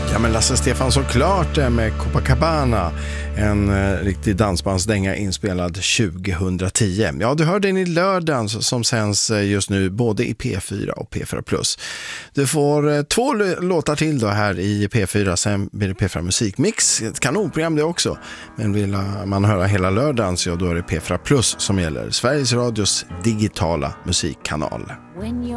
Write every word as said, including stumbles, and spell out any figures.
Ja, men Lasse Stefan såklart med Copacabana, en eh, riktig dansbandsdänga inspelad tjugohundratio. Ja, du hör den i lördagen som sänds just nu både i P fyra och P fyra plus. Du får eh, två l- låtar till då här i P fyra, sen blir det P fyra Musikmix, ett kanonprogram det också. Men vill man höra hela lördagen så då är det P fyra plus som gäller, Sveriges Radios digitala musikkanal. When you're